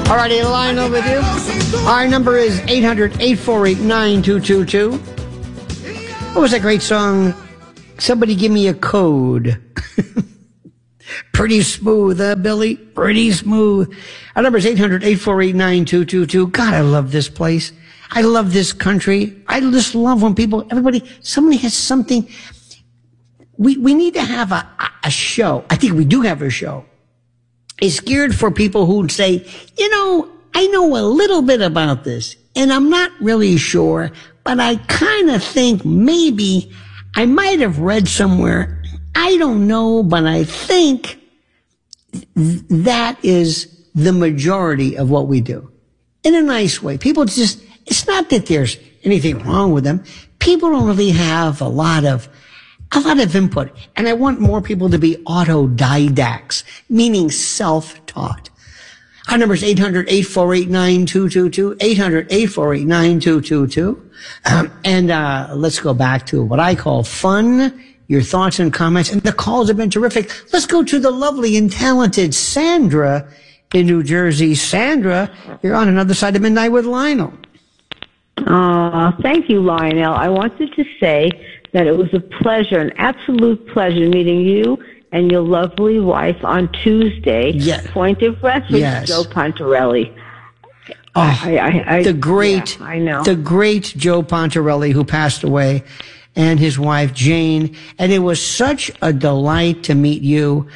All righty, Lionel with you. Our number is 800-848-9222. What was that great song? Somebody give me a code. Pretty smooth, Billy? Pretty smooth. Our number is 800-848-9222. God, I love this place. I love this country. I just love when somebody has something. We need to have a show. I think we do have a show. It's geared for people who say, I know a little bit about this, and I'm not really sure, but I kind of think maybe I might have read somewhere. I don't know, but I think that is the majority of what we do. In a nice way. People it's not that there's anything wrong with them. People don't really have a lot of input. And I want more people to be autodidacts, meaning self-taught. Our number is 800-848-9222, 800-848-9222. And let's go back to what I call fun, your thoughts and comments. And the calls have been terrific. Let's go to the lovely and talented Sandra in New Jersey. Sandra, you're on Another Side of Midnight with Lionel. Thank you, Lionel. I wanted to say that it was a pleasure, an absolute pleasure meeting you and your lovely wife on Tuesday. Yes. Point of reference, yes. Joe Pontarelli. The great Joe Pontarelli, who passed away, and his wife Jane. And it was such a delight to meet you.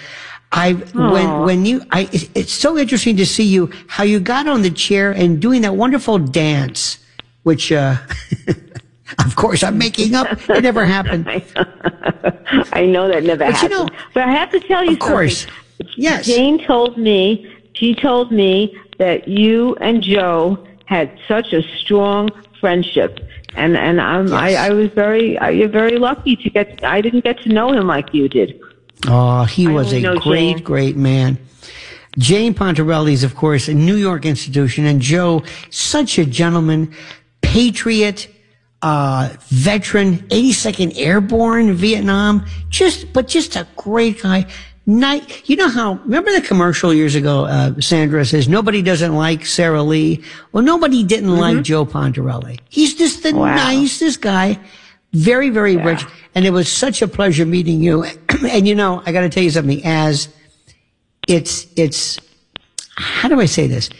It's so interesting to see you, how you got on the chair and doing that wonderful dance, which, of course, I'm making up. It never happened. I know that never happened. But I have to tell you something. Of course. Yes. Jane told me that you and Joe had such a strong friendship. And you're very lucky I didn't get to know him like you did. Oh, he was a great man. Jane Pontarelli is, of course, a New York institution, and Joe, such a gentleman, patriot, veteran, 82nd Airborne, Vietnam, just a great guy. Remember the commercial years ago, Sandra says, nobody doesn't like Sarah Lee. Well, nobody didn't like Joe Pontarelli. He's just the nicest guy. Very, very rich. And it was such a pleasure meeting you. And I got to tell you something, it's, how do I say this?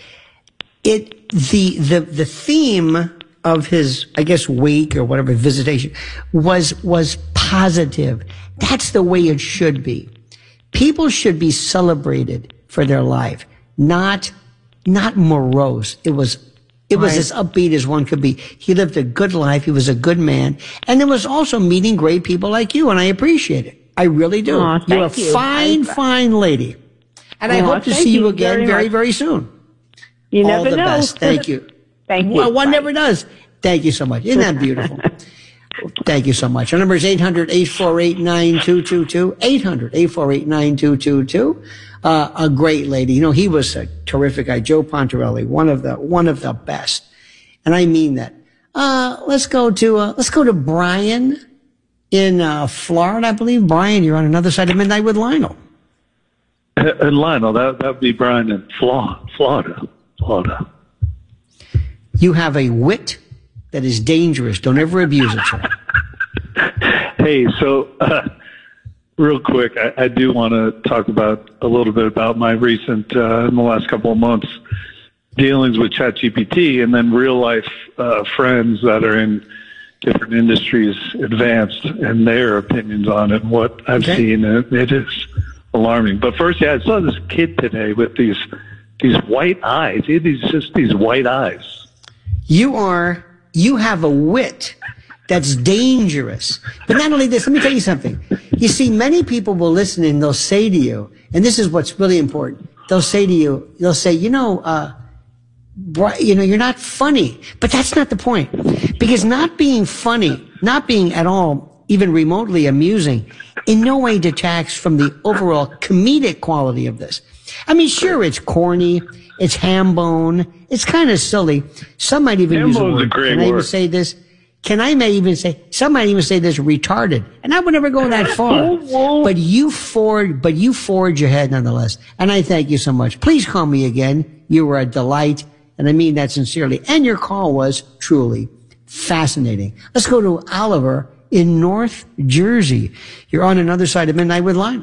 The theme of his, I guess, wake or whatever, visitation was positive. That's the way it should be. People should be celebrated for their life, not morose. It was as upbeat as one could be. He lived a good life. He was a good man. And it was also meeting great people like you, and I appreciate it. I really do. You're a fine lady. And I hope to see you again very, very soon. You never know. All the best. Thank you. Thank you. Well, one never does. Thank you so much. Isn't that beautiful? Thank you so much. Our number is 800-848-9222, 800-848-9222. A great lady. He was a terrific guy. Joe Pontarelli, one of the best. And I mean that. Let's go to Brian in Florida, I believe. Brian, you're on Another Side of Midnight with Lionel. Lionel, that would be Brian in Florida. You have a wit that is dangerous. Don't ever abuse it, sir. Hey, so real quick, I do want to talk about a little bit about my recent, in the last couple of months, dealings with ChatGPT, and then real life friends that are in different industries advanced and their opinions on it and what I've seen. It is alarming. But first, I saw this kid today with these white eyes. These white eyes. You have a wit that's dangerous. But not only this, let me tell you something. You see, many people will listen and they'll say to you, and this is what's really important. They'll say, you're not funny. But that's not the point. Because not being funny, not being at all even remotely amusing, in no way detracts from the overall comedic quality of this. I mean, sure, it's corny, it's ham bone, it's kind of silly. Some might even use a word. Can I even say this? Can I may even say, some might even say this retarded, and I would never go that far. But you forge ahead nonetheless. And I thank you so much. Please call me again. You were a delight, and I mean that sincerely. And your call was truly fascinating. Let's go to Oliver in North Jersey. You're on another side of Midnight with Lionel.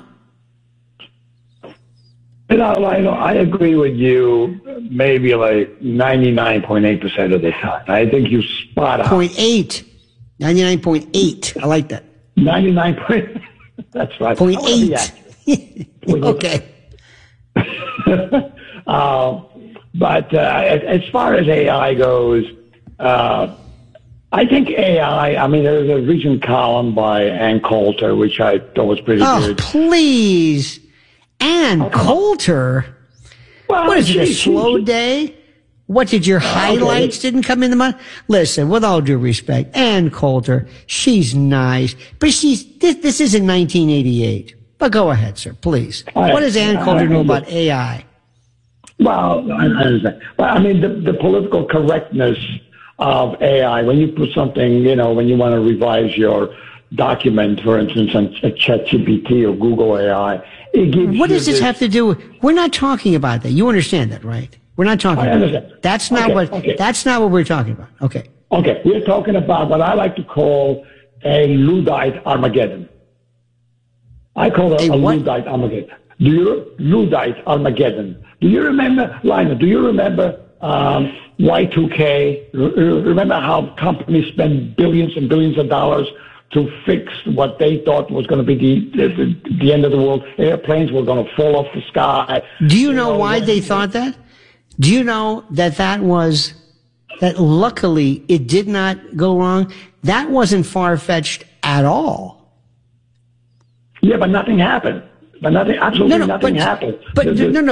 Lionel, I agree with you maybe like 99.8% of the time. I think you spot on. 99.8. I like that. 99. That's right. 0.8. Okay. But as far as AI goes, I think AI, I mean, there's a recent column by Ann Coulter, which I thought was pretty good. Oh, please. Ann Coulter? Well, What is it, a slow day? What, did your highlights didn't come in the month? Listen, with all due respect, Ann Coulter, she's nice, but this isn't 1988. But go ahead, sir, please. What does Ann Coulter know about AI? Well, I understand. Well, I mean, the political correctness of AI, when you put something, when you want to revise your document, for instance, on ChatGPT or Google AI, it gives What does this have to do with? We're not talking about that. You understand that, right? We're not talking about that. That's not That's not what we're talking about. Okay. Okay. We're talking about what I like to call a Luddite Armageddon. I call it a Luddite Armageddon. Luddite Armageddon. Do you remember, Lionel, Y2K? Remember how companies spend billions and billions of dollars to fix what they thought was going to be the end of the world? Airplanes were going to fall off the sky. Do you know why they thought that? Do you know that luckily it did not go wrong? That wasn't far-fetched at all. Yeah, but nothing happened. But nothing happened. But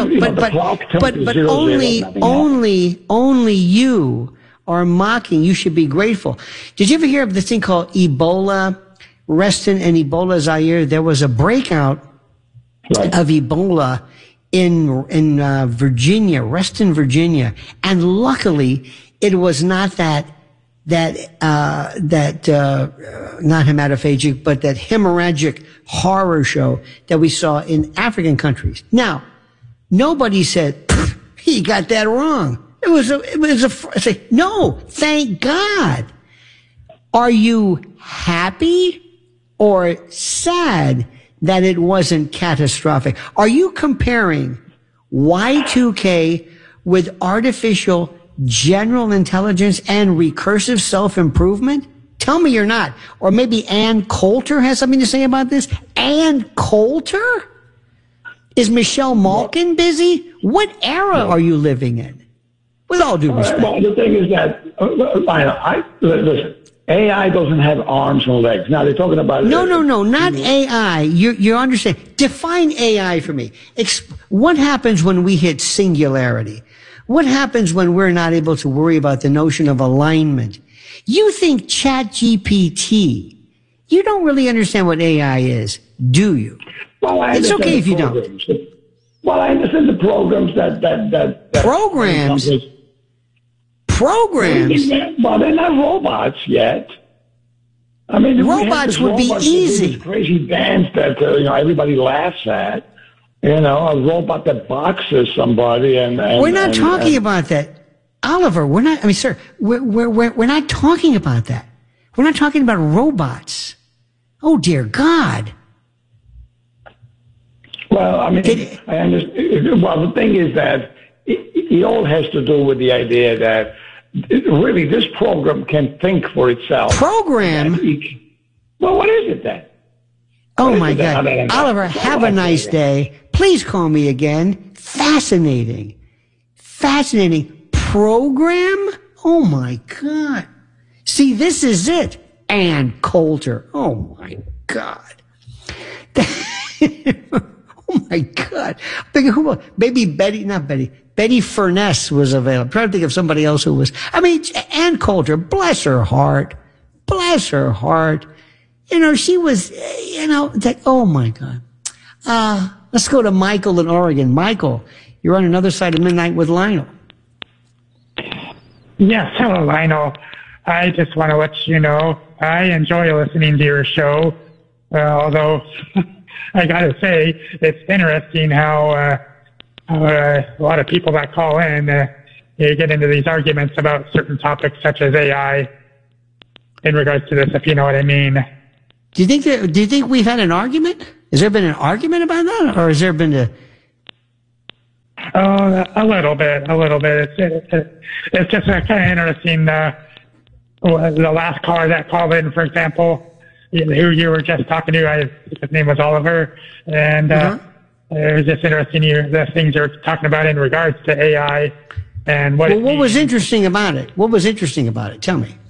only you are mocking. You should be grateful. Did you ever hear of this thing called Ebola, Reston and Ebola Zaire? There was a breakout of Ebola in Virginia, Reston, Virginia, and luckily it was not not hematophagic, but that hemorrhagic horror show that we saw in African countries. Now, nobody said he got that wrong. No, thank God. Are you happy or sad that it wasn't catastrophic? Are you comparing Y2K with artificial general intelligence and recursive self-improvement? Tell me you're not. Or maybe Ann Coulter has something to say about this? Ann Coulter? Is Michelle Malkin busy? What era are you living in? With all due respect. Well, the thing is that, listen, AI doesn't have arms and legs. Now they're talking about... No, not AI. You understand. Define AI for me. What happens when we hit singularity? What happens when we're not able to worry about the notion of alignment? You think ChatGPT, you don't really understand what AI is, do you? Well, it's okay if you don't. Well, I understand the programs that programs? Programs? Well, they're not robots yet. I mean, robots would be easy. Crazy dance that everybody laughs at. A robot that boxes somebody, and we're not talking about that, Oliver. We're not. I mean, sir, we're not talking about that. We're not talking about robots. Oh dear God. Well, I mean, I understand. Well, the thing is that it all has to do with the idea that really this program can think for itself. Program. Well, what is it then? Oh my God, Oliver, have a nice day. Please call me again. Fascinating program. Oh my God. See, this is it. Ann Coulter. Oh my God. Oh my God. Maybe Betty Furness was available. I'm trying to think of somebody else who was. I mean, Ann Coulter, bless her heart. She was, oh my God. Let's go to Michael in Oregon. Michael, you're on another side of Midnight with Lionel. Yes, hello, Lionel. I just want to let you know I enjoy listening to your show, although I got to say it's interesting how a lot of people that call in you get into these arguments about certain topics such as AI in regards to this, if you know what I mean. Do you think we've had an argument? Has there been an argument about that, or has there been a little bit. It's just kind of interesting. The last caller that called in, for example, who you were just talking to, his name was Oliver, and it was just interesting the things you're talking about in regards to AI and what. Well, what was interesting about it? What was interesting about it? Tell me.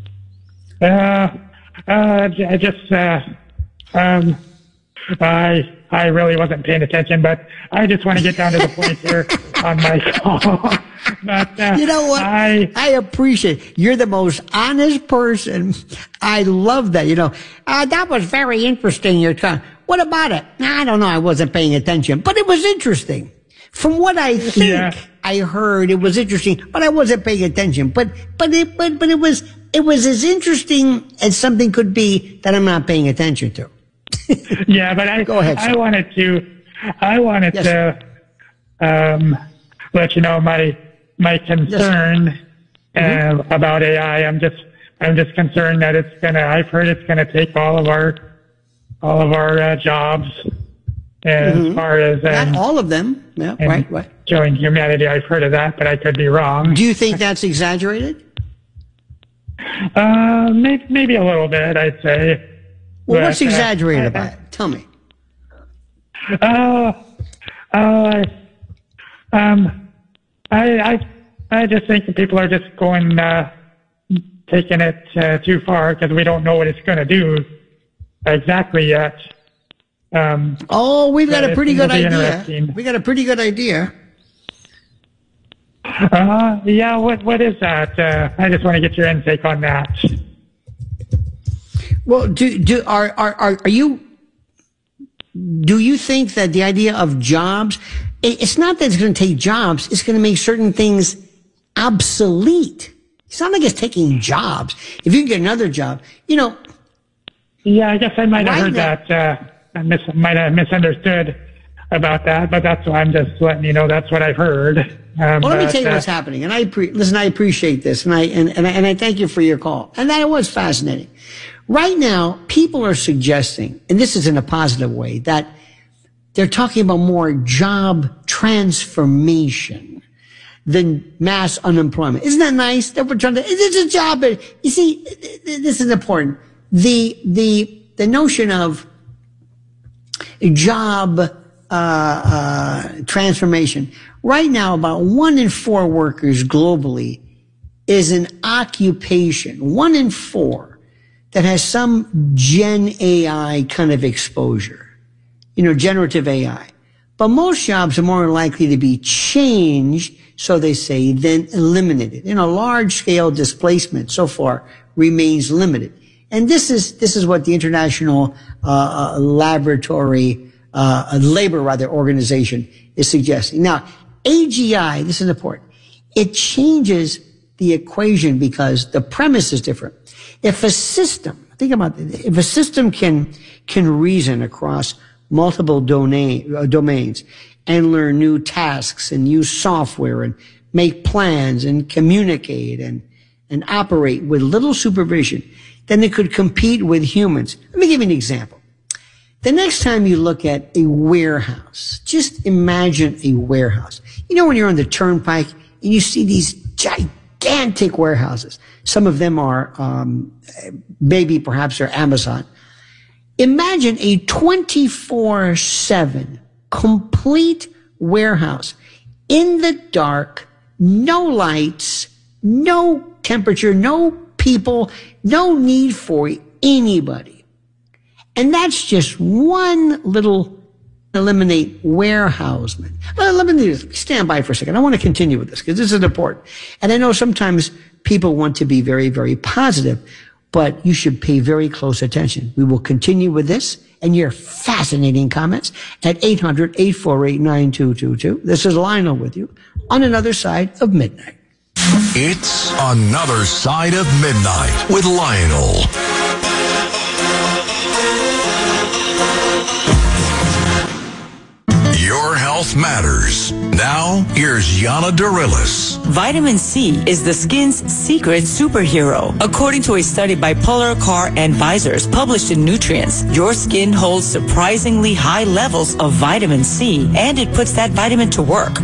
I really wasn't paying attention, but I just want to get down to the point here on my call. But, you know what? I appreciate it. You're the most honest person. I love that. That was very interesting. What about it? I don't know. I wasn't paying attention, but it was interesting. From what I think I heard, it was interesting, but I wasn't paying attention. But it was as interesting as something could be that I'm not paying attention to. Yeah, but Go ahead, I wanted to let you know my concern about AI. I'm just concerned that I've heard it's gonna take all of our jobs, as far as not all of them. Yeah, right. Killing humanity. I've heard of that, but I could be wrong. Do you think that's exaggerated? Maybe a little bit, I'd say. Well, what's exaggerated about it? Tell me. I just think that people are just taking it too far because we don't know what it's going to do exactly yet. We've got a pretty good idea. We got a pretty good idea. Yeah. What is that? I just want to get your intake on that. Well, do you think that the idea of jobs, it's not that it's going to take jobs, it's going to make certain things obsolete. It's not like it's taking jobs. If you can get another job, Yeah, I guess I might have heard that. I might have misunderstood about that, but that's why I'm just letting you know that's what I've heard. Well, let me tell you what's happening. And I appreciate this, and I thank you for your call. And that was fascinating. Right now, people are suggesting, and this is in a positive way, that they're talking about more job transformation than mass unemployment. Isn't that nice? That we're trying to, it's a job. You see, this is important. The notion of job, transformation. Right now, about 1 in 4 workers globally is an occupation. 1 in 4. That has some Gen AI kind of exposure, generative AI. But most jobs are more likely to be changed, so they say, than eliminated. Large-scale displacement so far remains limited. And this is what the International Labor Organization is suggesting. Now, AGI, this is important. It changes the equation because the premise is different. If a system, think about it, if a system can reason across multiple domains and learn new tasks and use software and make plans and communicate and operate with little supervision, then it could compete with humans. Let me give you an example. The next time you look at a warehouse, just imagine a warehouse. When you're on the turnpike and you see these gigantic warehouses. Some of them are, maybe perhaps they're Amazon. Imagine a 24/7 complete warehouse in the dark, no lights, no temperature, no people, no need for anybody. And that's just one little eliminate warehouseman. Well, let me stand by for a second. I want to continue with this because this is important. And I know sometimes people want to be very, very positive, but you should pay very close attention. We will continue with this and your fascinating comments at 800-848-9222. This is Lionel with you on another side of midnight. It's Another Side of Midnight with Lionel. Your health matters. Now, here's Yana Darilis. Vitamin C is the skin's secret superhero. According to a study by Polar Car Advisors published in Nutrients, your skin holds surprisingly high levels of vitamin C, and it puts that vitamin to work.